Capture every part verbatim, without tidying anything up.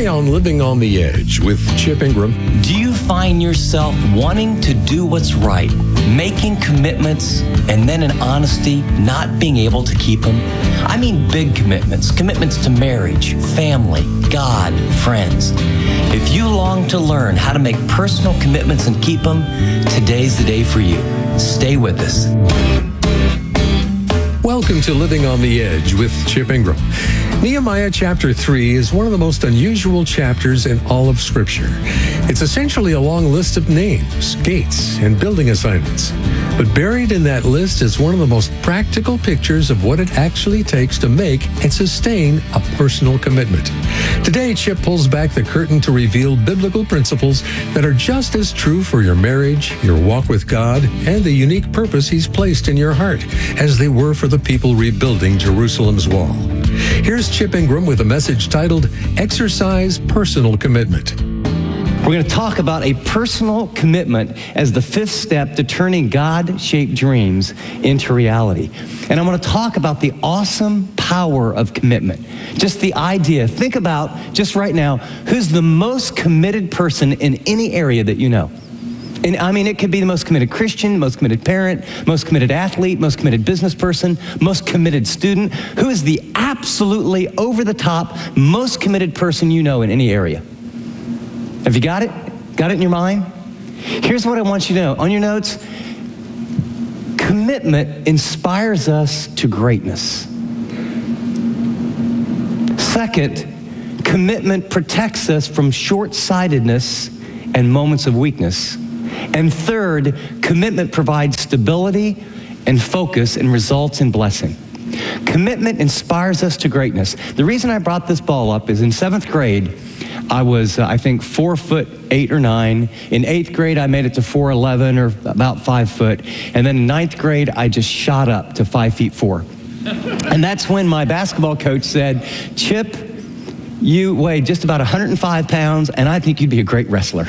Today on Living on the Edge with Chip Ingram. Do you find yourself wanting to do what's right, making commitments, and then in honesty, not being able to keep them? I mean big commitments, commitments to marriage, family, God, friends. If you long to learn how to make personal commitments and keep them, today's the day for you. Stay with us. Welcome to Living on the Edge with Chip Ingram. Nehemiah chapter three is one of the most unusual chapters in all of Scripture. It's essentially a long list of names, gates, and building assignments. But buried in that list is one of the most practical pictures of what it actually takes to make and sustain a personal commitment. Today, Chip pulls back the curtain to reveal biblical principles that are just as true for your marriage, your walk with God, and the unique purpose He's placed in your heart, as they were for the people rebuilding Jerusalem's wall. Here's Chip Ingram with a message titled, Exercise Personal Commitment. We're going to talk about a personal commitment as the fifth step to turning God-shaped dreams into reality. And I'm going to talk about the awesome power of commitment. Just the idea. Think about, just right now, who's the most committed person in any area that you know. And I mean, it could be the most committed Christian, most committed parent, most committed athlete, most committed business person, most committed student. Who is the absolutely over-the-top, most committed person you know in any area? Have you got it? Got it in your mind? Here's what I want you to know. On your notes, commitment inspires us to greatness. Second, commitment protects us from short-sightedness and moments of weakness. And third, commitment provides stability and focus and results in blessing. Commitment inspires us to greatness. The reason I brought this ball up is in seventh grade, I was, uh, I think, four foot eight or nine. In eighth grade, I made it to four eleven or about five foot. And then in ninth grade, I just shot up to five feet four. And that's when my basketball coach said, Chip, you weigh just about one hundred five pounds, and I think you'd be a great wrestler.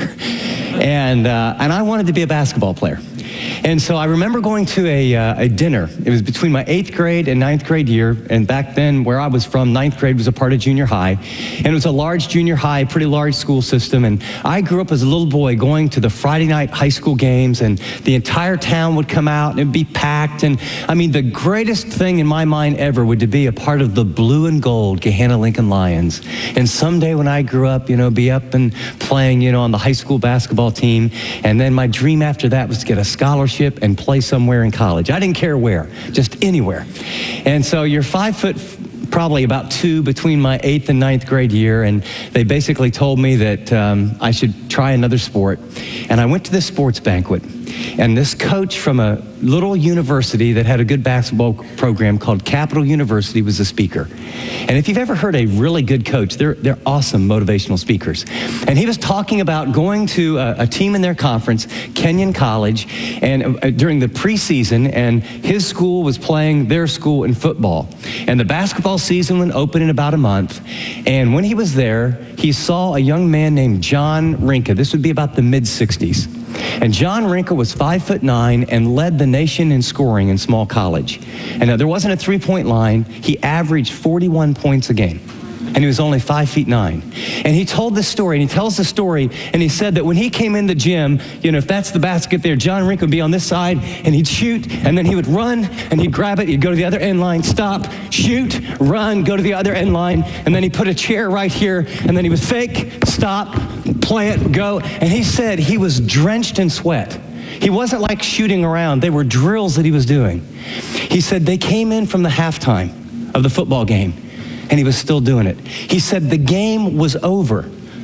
And uh, and I wanted to be a basketball player. And so I remember going to a, uh, a dinner. It was between my eighth grade and ninth grade year. And back then, where I was from, ninth grade was a part of junior high. And it was a large junior high, pretty large school system. And I grew up as a little boy going to the Friday night high school games. And the entire town would come out and it'd be packed. And I mean, the greatest thing in my mind ever would to be a part of the blue and gold Gahanna Lincoln Lions. And someday when I grew up, you know, be up and playing, you know, on the high school basketball team. And then my dream after that was to get a scholarship and play somewhere in college. I didn't care where, just anywhere. And so you're five foot, probably about two between my eighth and ninth grade year, and they basically told me that um, I should try another sport. And I went to this sports banquet, and this coach from a little university that had a good basketball program called Capital University was the speaker. And if you've ever heard a really good coach, they're, they're awesome motivational speakers. And he was talking about going to a, a team in their conference, Kenyon College, and uh, during the preseason, and his school was playing their school in football. And the basketball season would open in about a month. And when he was there, he saw a young man named John Rinka. This would be about the mid sixties. And John Rinka was five foot nine and led the nation in scoring in small college. And uh, there wasn't a three-point line. He averaged forty-one points a game. And he was only five feet nine. And he told this story, and he tells the story, and he said that when he came in the gym, you know, if that's the basket there, John Rinka would be on this side, and he'd shoot, and then he would run, and he'd grab it, he'd go to the other end line, stop, shoot, run, go to the other end line, and then he put a chair right here, and then he would fake, stop, plant, go. And he said he was drenched in sweat. He wasn't like shooting around. They were drills that he was doing. He said they came in from the halftime of the football game, and he was still doing it. He said the game was over,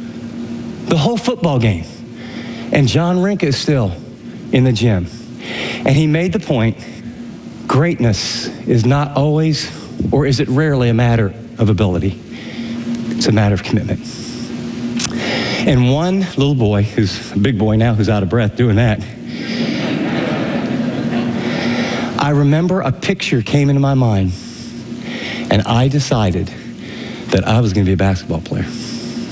the whole football game, and John Rinka is still in the gym. And he made the point, greatness is not always, or is it rarely, a matter of ability. It's a matter of commitment. And one little boy, who's a big boy now, who's out of breath doing that, I remember a picture came into my mind, and I decided that I was going to be a basketball player.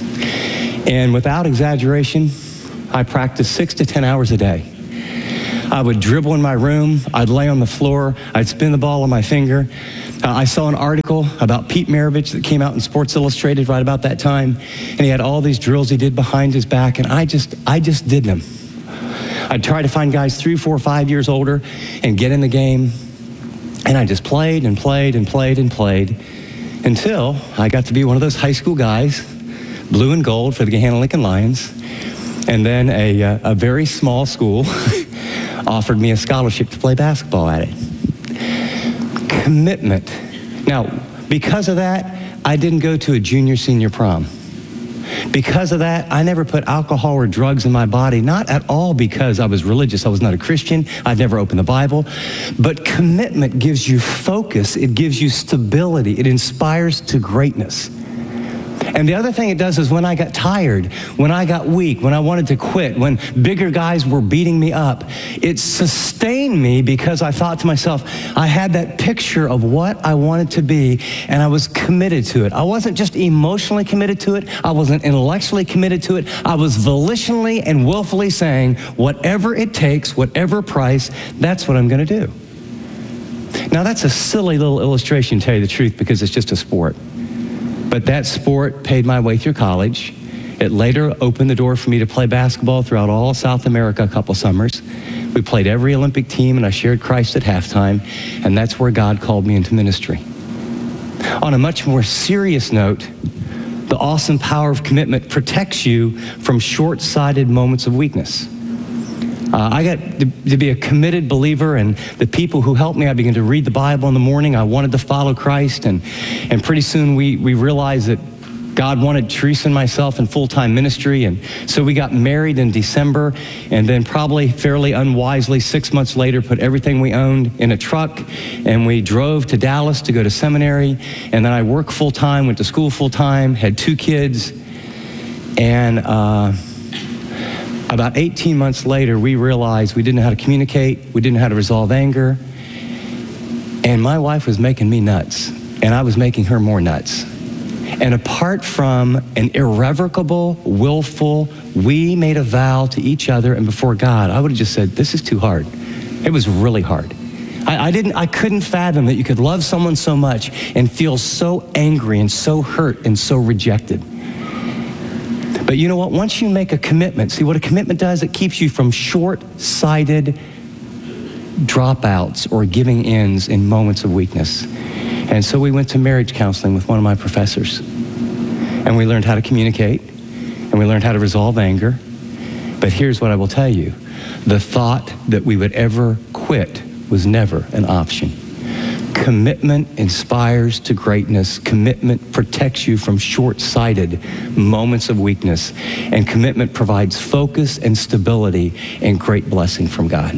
And without exaggeration, I practiced six to ten hours a day. I would dribble in my room. I'd lay on the floor. I'd spin the ball on my finger. Uh, I saw an article about Pete Maravich that came out in Sports Illustrated right about that time, and he had all these drills he did behind his back, and I just, I just did them. I'd try to find guys three, four, five years older and get in the game, and I just played and played and played and played until I got to be one of those high school guys, blue and gold for the Gahanna Lincoln Lions, and then a, uh, a very small school offered me a scholarship to play basketball at it. Commitment. Now, because of that, I didn't go to a junior senior prom. Because of that, I never put alcohol or drugs in my body, not at all because I was religious. I was not a Christian. I'd never opened the Bible. But commitment gives you focus. It gives you stability. It inspires to greatness. And the other thing it does is when I got tired, when I got weak, when I wanted to quit, when bigger guys were beating me up, it sustained me because I thought to myself, I had that picture of what I wanted to be, and I was committed to it. I wasn't just emotionally committed to it. I wasn't intellectually committed to it. I was volitionally and willfully saying, whatever it takes, whatever price, that's what I'm going to do. Now, that's a silly little illustration, to tell you the truth, because it's just a sport. But that sport paid my way through college. It later opened the door for me to play basketball throughout all South America a couple summers. We played every Olympic team, and I shared Christ at halftime, and that's where God called me into ministry. On a much more serious note, the awesome power of commitment protects you from short-sighted moments of weakness. Uh, I got to, to be a committed believer, and the people who helped me, I began to read the Bible in the morning. I wanted to follow Christ, and, and pretty soon we, we realized that God wanted Teresa and myself in full-time ministry, and so we got married in December, and then probably fairly unwisely, six months later, put everything we owned in a truck, and we drove to Dallas to go to seminary, and then I worked full-time, went to school full-time, had two kids, and uh, about eighteen months later, we realized we didn't know how to communicate, we didn't know how to resolve anger, and my wife was making me nuts, and I was making her more nuts. And apart from an irrevocable, willful, we made a vow to each other and before God, I would have just said, this is too hard. It was really hard. I, I didn't, I couldn't fathom that you could love someone so much and feel so angry and so hurt and so rejected. But you know what? Once you make a commitment, see what a commitment does? It keeps you from short-sighted dropouts or giving ins in moments of weakness. And so we went to marriage counseling with one of my professors. And we learned how to communicate. And we learned how to resolve anger. But here's what I will tell you. The thought that we would ever quit was never an option. Commitment inspires to greatness. Commitment protects you from short-sighted moments of weakness. And commitment provides focus and stability and great blessing from God.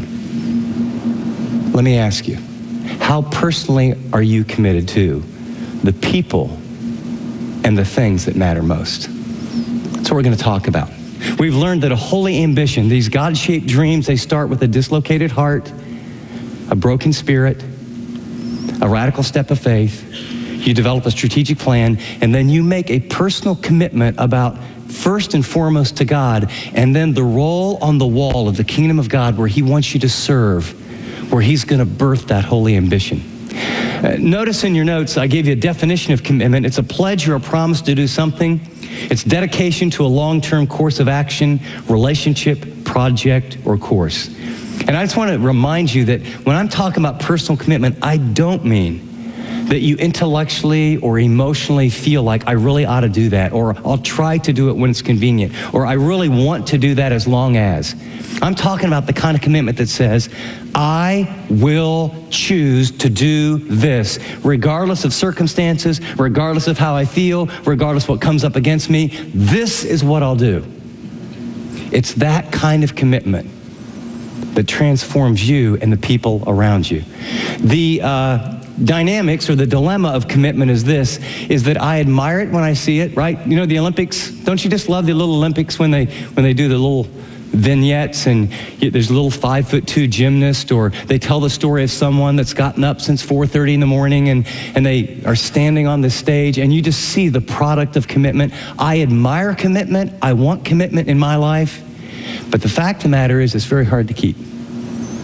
Let me ask you, how personally are you committed to the people and the things that matter most? That's what we're going to talk about. We've learned that a holy ambition, these God-shaped dreams, they start with a dislocated heart, a broken spirit, a radical step of faith. You develop a strategic plan, and then you make a personal commitment about first and foremost to God, and then the role on the wall of the kingdom of God where he wants you to serve, where he's going to birth that holy ambition. Uh, notice in your notes, I gave you a definition of commitment. It's a pledge or a promise to do something. It's dedication to a long-term course of action, relationship, project, or course. And I just want to remind you that when I'm talking about personal commitment, I don't mean that you intellectually or emotionally feel like I really ought to do that, or I'll try to do it when it's convenient, or I really want to do that as long as. I'm talking about the kind of commitment that says, I will choose to do this, regardless of circumstances, regardless of how I feel, regardless of what comes up against me. This is what I'll do. It's that kind of commitment that transforms you and the people around you. The uh, dynamics or the dilemma of commitment is this, is that I admire it when I see it, right? You know, the Olympics, don't you just love the little Olympics when they when they do the little vignettes and there's a little five foot two gymnast, or they tell the story of someone that's gotten up since four thirty in the morning and, and they are standing on the stage, and you just see the product of commitment. I admire commitment. I want commitment in my life. But the fact of the matter is, it's very hard to keep.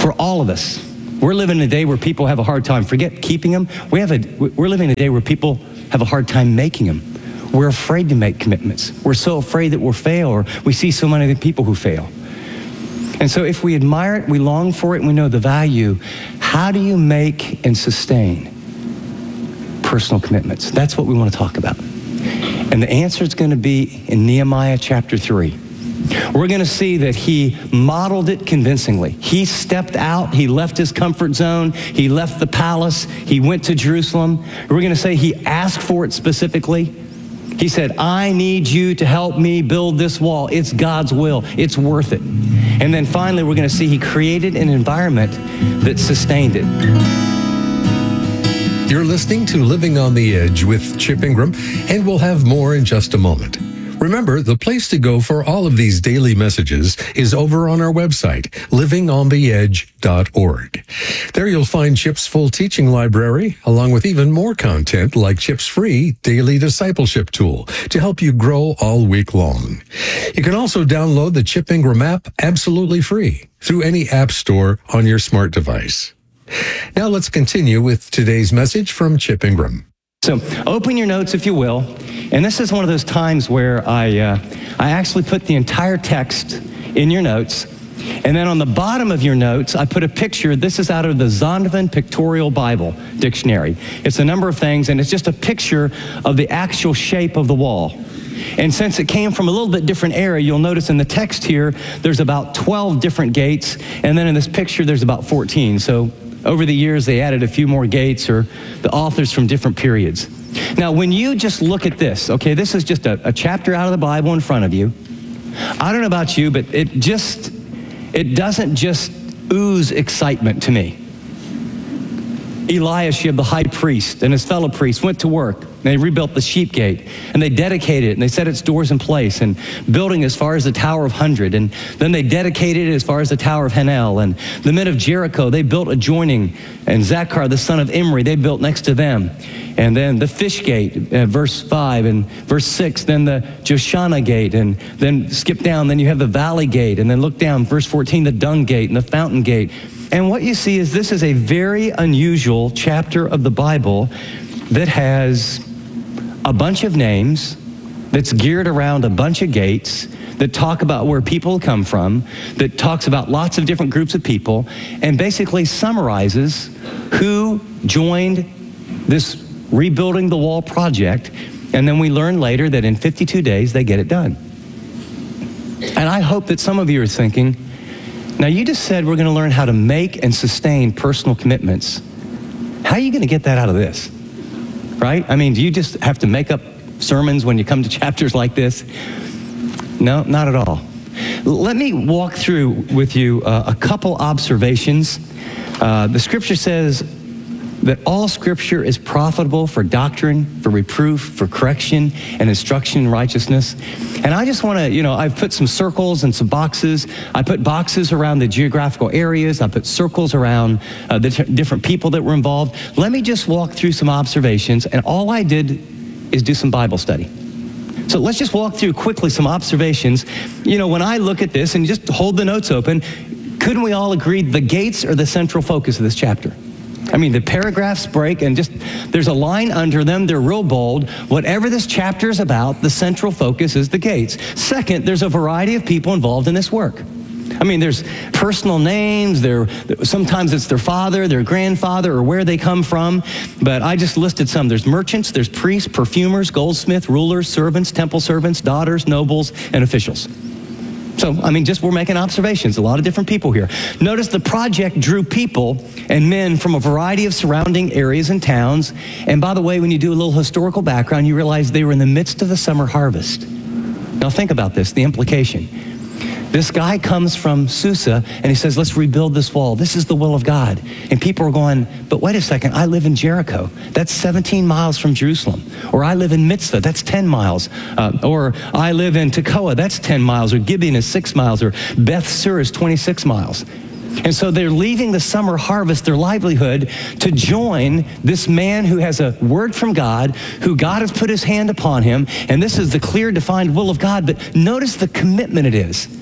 for all of us. We're living in a day where people have a hard time, forget keeping them. We have a, we're living in a day where people have a hard time making them. We're afraid to make commitments. We're so afraid that we'll fail, or we see so many other people who fail. And so if we admire it, we long for it, and we know the value, how do you make and sustain personal commitments? That's what we want to talk about. And the answer is going to be in Nehemiah chapter three. We're going to see that he modeled it convincingly. He stepped out. He left his comfort zone. He left the palace. He went to Jerusalem. We're going to say he asked for it specifically. He said, I need you to help me build this wall. It's God's will. It's worth it. And then finally, we're going to see he created an environment that sustained it. You're listening to Living on the Edge with Chip Ingram, and we'll have more in just a moment. Remember, the place to go for all of these daily messages is over on our website, living on the edge dot org. There you'll find Chip's full teaching library, along with even more content like Chip's free daily discipleship tool to help you grow all week long. You can also download the Chip Ingram app absolutely free through any app store on your smart device. Now let's continue with today's message from Chip Ingram. So open your notes, if you will. And this is one of those times where I, uh, I actually put the entire text in your notes. And then on the bottom of your notes, I put a picture. This is out of the Zondervan Pictorial Bible Dictionary. It's a number of things, and it's just a picture of the actual shape of the wall. And since it came from a little bit different area, you'll notice in the text here, there's about twelve different gates. And then in this picture, there's about fourteen. So over the years, they added a few more gates, or the authors from different periods. Now, when you just look at this, okay, this is just a, a chapter out of the Bible in front of you. I don't know about you, but it just, it doesn't just ooze excitement to me. Eliashib, the high priest, and his fellow priests went to work. They rebuilt the sheep gate, and they dedicated it, and they set its doors in place, and building as far as the Tower of Hundred, and then they dedicated it as far as the Tower of Hanel, and the men of Jericho, they built adjoining, and Zachar, the son of Imri, they built next to them. And then the fish gate, uh, verse five, and verse six, then the Joshana gate, and then skip down, then you have the valley gate, and then look down, verse fourteen, the dung gate, and the fountain gate. And what you see is this is a very unusual chapter of the Bible that has a bunch of names, that's geared around a bunch of gates, that talk about where people come from, that talks about lots of different groups of people, and basically summarizes who joined this rebuilding the wall project. And then we learn later that in fifty-two days, they get it done. And I hope that some of you are thinking, now you just said we're going to learn how to make and sustain personal commitments. How are you going to get that out of this? Right? I mean, do you just have to make up sermons when you come to chapters like this? No, not at all. Let me walk through with you uh, a couple observations. Uh, the scripture says that all scripture is profitable for doctrine, for reproof, for correction, and instruction in righteousness. And I just want to, you know, I've put some circles and some boxes. I put boxes around the geographical areas. I put circles around uh, the t- different people that were involved. Let me just walk through some observations. And all I did is do some Bible study. So let's just walk through quickly some observations. You know, when I look at this and just hold the notes open, couldn't we all agree the gates are the central focus of this chapter? I mean, the paragraphs break and just, there's a line under them. They're real bold. Whatever this chapter is about, the central focus is the gates. Second, there's a variety of people involved in this work. I mean, there's personal names. There, sometimes it's their father, their grandfather, or where they come from. But I just listed some. There's merchants, there's priests, perfumers, goldsmiths, rulers, servants, temple servants, daughters, nobles, and officials. So, I mean, just we're making observations, a lot of different people here. Notice the project drew people and men from a variety of surrounding areas and towns. And by the way, when you do a little historical background, you realize they were in the midst of the summer harvest. Now think about this, the implication. This guy comes from Susa and he says, let's rebuild this wall. This is the will of God. And people are going, but wait a second, I live in Jericho. That's seventeen miles from Jerusalem. Or I live in Mitzvah, that's ten miles. Uh, or I live in Tekoa, that's ten miles. Or Gibeon is six miles. Or Beth Sur is twenty-six miles. And so they're leaving the summer harvest, their livelihood, to join this man who has a word from God, who God has put his hand upon him. And this is the clear, defined will of God. But notice the commitment it is.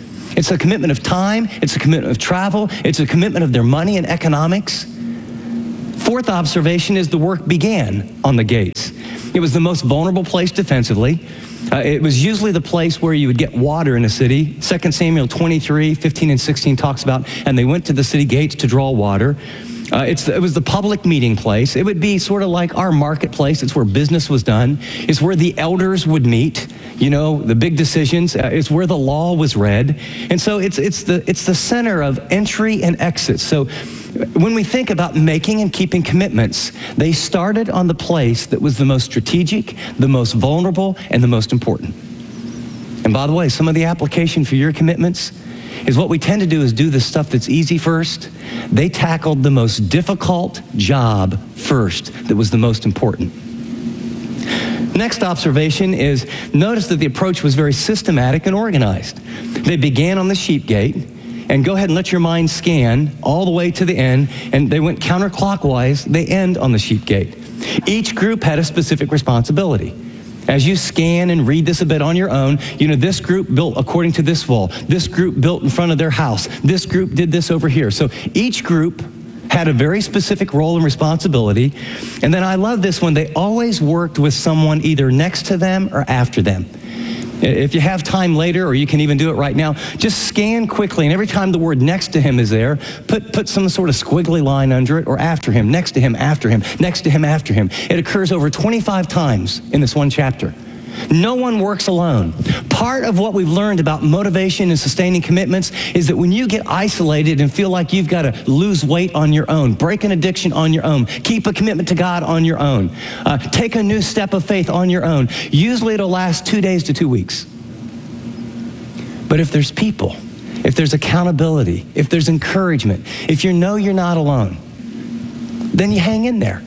It's a commitment of time. It's a commitment of travel. It's a commitment of their money and economics. Fourth observation is the work began on the gates. It was the most vulnerable place defensively. Uh, it was usually the place where you would get water in a city. Second Samuel twenty-three, fifteen and sixteen talks about, and they went to the city gates to draw water. Uh, it's, it was the public meeting place. It would be sort of like our marketplace. It's where business was done. It's where the elders would meet, you know, the big decisions. Uh, it's where the law was read. And so it's, it's, the, it's the center of entry and exit. So when we think about making and keeping commitments, they started on the place that was the most strategic, the most vulnerable, and the most important. And by the way, some of the application for your commitments is what we tend to do is do the stuff that's easy first. They tackled the most difficult job first that was the most important. Next observation is notice that the approach was very systematic and organized. They began on the sheep gate, and go ahead and let your mind scan all the way to the end, and they went counterclockwise. They end on the sheep gate. Each group had a specific responsibility. As you scan and read this a bit on your own, you know, this group built according to this wall. This group built in front of their house. This group did this over here. So each group had a very specific role and responsibility. And then I love this one. They always worked with someone either next to them or after them. If you have time later, or you can even do it right now, just scan quickly, and every time the word next to him is there, put, put some sort of squiggly line under it, or after him, next to him, after him, next to him, after him. It occurs over twenty-five times in this one chapter. No one works alone. Part of what we've learned about motivation and sustaining commitments is that when you get isolated and feel like you've got to lose weight on your own, break an addiction on your own, keep a commitment to God on your own, uh, take a new step of faith on your own, usually it'll last two days to two weeks. But if there's people, if there's accountability, if there's encouragement, if you know you're not alone, then you hang in there.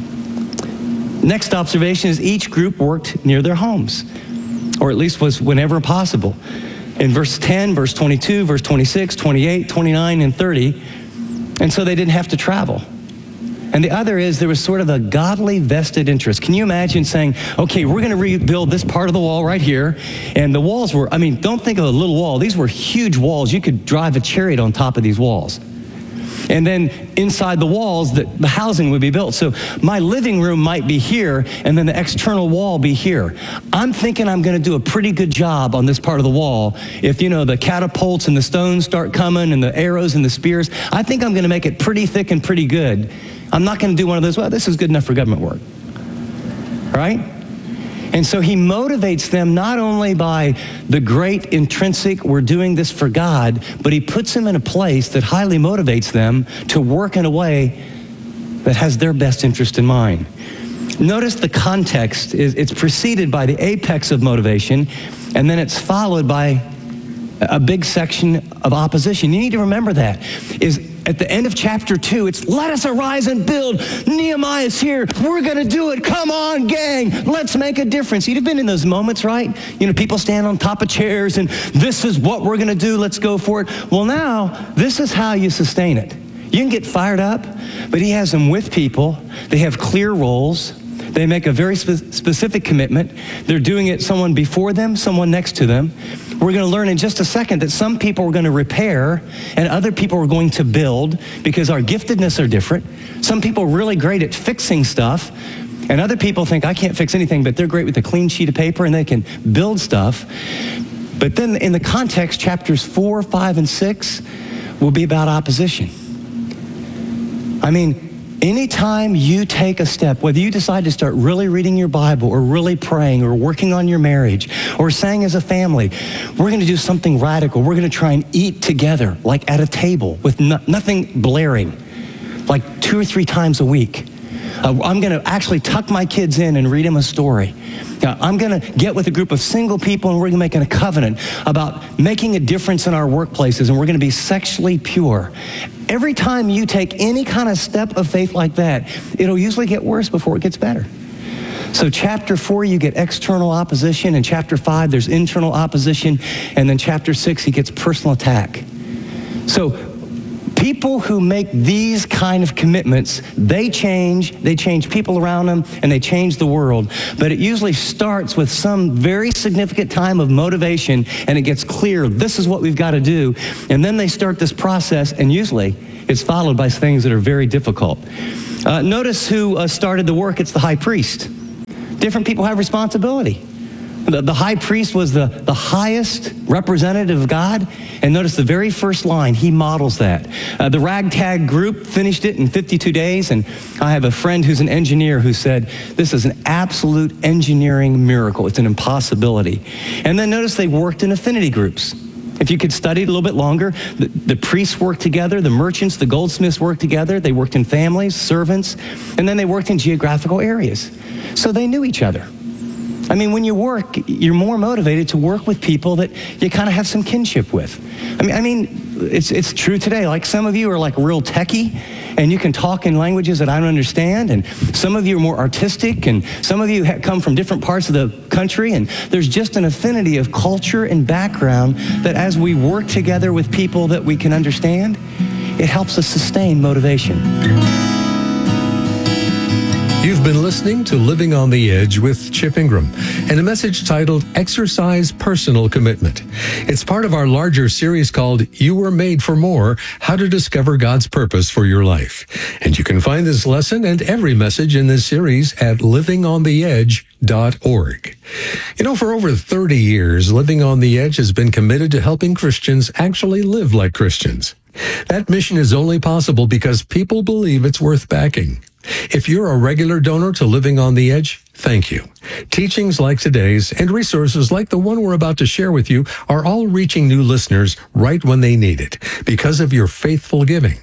Next observation is each group worked near their homes, or at least was whenever possible. In verse ten, verse twenty-two, verse twenty-six, twenty-eight, twenty-nine, and thirty, and so they didn't have to travel. And the other is there was sort of a godly vested interest. Can you imagine saying, okay, we're going to rebuild this part of the wall right here, and the walls were, I mean, don't think of a little wall. These were huge walls. You could drive a chariot on top of these walls. And then inside the walls, the, the housing would be built. So my living room might be here, and then the external wall be here. I'm thinking I'm going to do a pretty good job on this part of the wall. If, you know, the catapults and the stones start coming and the arrows and the spears, I think I'm going to make it pretty thick and pretty good. I'm not going to do one of those, well, this is good enough for government work. Right? And so he motivates them not only by the great intrinsic, we're doing this for God, but he puts them in a place that highly motivates them to work in a way that has their best interest in mind. Notice the context is it's preceded by the apex of motivation, and then it's followed by a big section of opposition. You need to remember that. Is at the end of chapter two, it's let us arise and build. Nehemiah's here. We're going to do it. Come on, gang. Let's make a difference. You've been in those moments, right? You know, people stand on top of chairs and this is what we're going to do. Let's go for it. Well, now, this is how you sustain it. You can get fired up, but he has them with people. They have clear roles. They make a very spe- specific commitment. They're doing it someone before them, someone next to them. We're going to learn in just a second that some people are going to repair and other people are going to build because our giftedness are different. Some people are really great at fixing stuff, and other people think, I can't fix anything, but they're great with a clean sheet of paper and they can build stuff. But then in the context, chapters four, five, and six will be about opposition. I mean, anytime you take a step, whether you decide to start really reading your Bible or really praying or working on your marriage or saying as a family, we're going to do something radical. We're going to try and eat together, like at a table with no, nothing blaring, like two or three times a week. Uh, I'm going to actually tuck my kids in and read them a story. Uh, I'm going to get with a group of single people and we're going to make a covenant about making a difference in our workplaces, and we're going to be sexually pure. Every time you take any kind of step of faith like that, it'll usually get worse before it gets better. So chapter four, you get external opposition. In chapter five, there's internal opposition. And then chapter six, he gets personal attack. So People who make these kind of commitments, they change, they change people around them, and they change the world. But it usually starts with some very significant time of motivation, and it gets clear, this is what we've got to do. And then they start this process, and usually it's followed by things that are very difficult. Uh, notice who uh, started the work. It's the high priest. Different people have responsibility. The, the high priest was the, the highest representative of God. And notice the very first line, he models that. Uh, the ragtag group finished it in fifty-two days. And I have a friend who's an engineer who said, this is an absolute engineering miracle. It's an impossibility. And then notice they worked in affinity groups. If you could study it a little bit longer, the, the priests worked together, the merchants, the goldsmiths worked together. They worked in families, servants, and then they worked in geographical areas. So they knew each other. I mean, when you work, you're more motivated to work with people that you kind of have some kinship with. I mean, I mean, it's it's true today. Like some of you are like real techie, and you can talk in languages that I don't understand, and some of you are more artistic, and some of you ha- come from different parts of the country, and there's just an affinity of culture and background that as we work together with people that we can understand, it helps us sustain motivation. You've been listening to Living on the Edge with Chip Ingram and a message titled Exercise Personal Commitment. It's part of our larger series called You Were Made for More, How to Discover God's Purpose for Your Life. And you can find this lesson and every message in this series at living on the edge dot org. You know, for over thirty years, Living on the Edge has been committed to helping Christians actually live like Christians. That mission is only possible because people believe it's worth backing. If you're a regular donor to Living on the Edge, thank you. Teachings like today's and resources like the one we're about to share with you are all reaching new listeners right when they need it because of your faithful giving.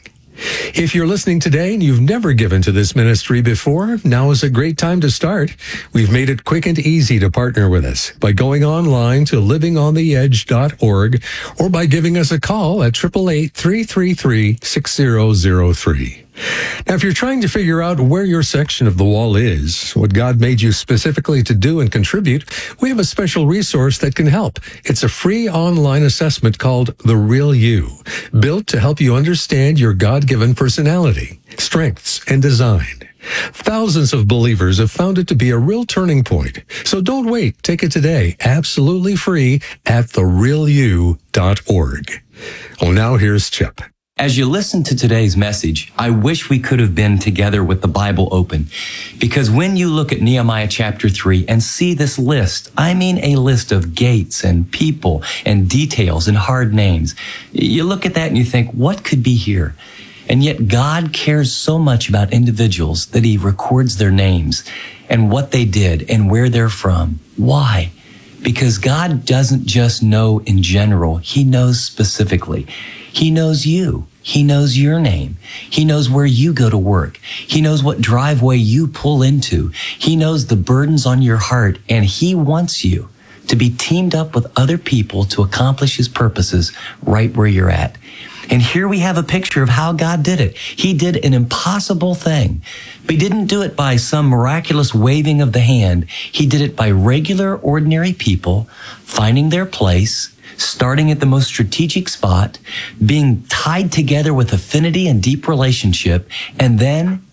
If you're listening today and you've never given to this ministry before, now is a great time to start. We've made it quick and easy to partner with us by going online to living on the edge dot org or by giving us a call at eight eight eight, three three three, six zero zero three. Now, if you're trying to figure out where your section of the wall is, what God made you specifically to do and contribute, we have a special resource that can help. It's a free online assessment called The Real You, built to help you understand your God-given personality, strengths, and design. Thousands of believers have found it to be a real turning point. So don't wait. Take it today, absolutely free, at the real you dot org. Well, now here's Chip. As you listen to today's message, I wish we could have been together with the Bible open. Because when you look at Nehemiah chapter three and see this list, I mean a list of gates and people and details and hard names, you look at that and you think, what could be here? And yet God cares so much about individuals that he records their names and what they did and where they're from. Why? Because God doesn't just know in general, he knows specifically. He knows you. He knows your name. He knows where you go to work. He knows what driveway you pull into. He knows the burdens on your heart, and he wants you to be teamed up with other people to accomplish his purposes right where you're at. And here we have a picture of how God did it. He did an impossible thing, but he didn't do it by some miraculous waving of the hand. He did it by regular, ordinary people finding their place, starting at the most strategic spot, being tied together with affinity and deep relationship, and then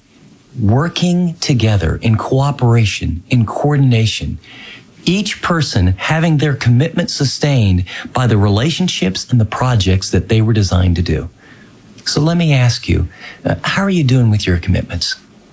working together in cooperation, in coordination. Each person having their commitment sustained by the relationships and the projects that they were designed to do. So let me ask you, uh, how are you doing with your commitments?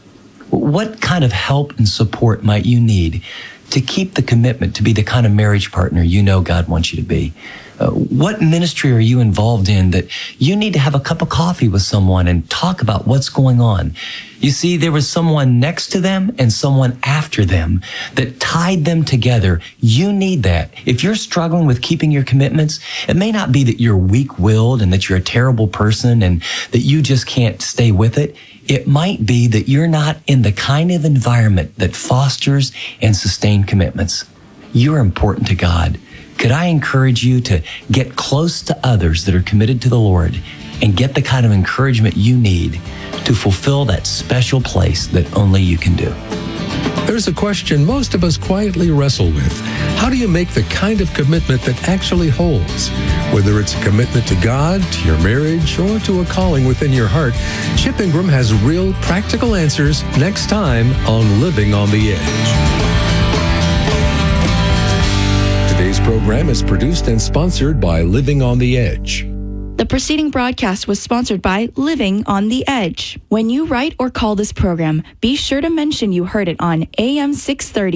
What kind of help and support might you need to keep the commitment to be the kind of marriage partner you know God wants you to be? Uh, what ministry are you involved in that you need to have a cup of coffee with someone and talk about what's going on? You see, there was someone next to them and someone after them that tied them together. You need that. If you're struggling with keeping your commitments, it may not be that you're weak-willed and that you're a terrible person and that you just can't stay with it. It might be that you're not in the kind of environment that fosters and sustains commitments. You're important to God. Could I encourage you to get close to others that are committed to the Lord and get the kind of encouragement you need to fulfill that special place that only you can do? There's a question most of us quietly wrestle with. How do you make the kind of commitment that actually holds? Whether it's a commitment to God, to your marriage, or to a calling within your heart, Chip Ingram has real, practical answers next time on Living on the Edge. Today's program is produced and sponsored by Living on the Edge. The preceding broadcast was sponsored by Living on the Edge. When you write or call this program, be sure to mention you heard it on A M six thirty.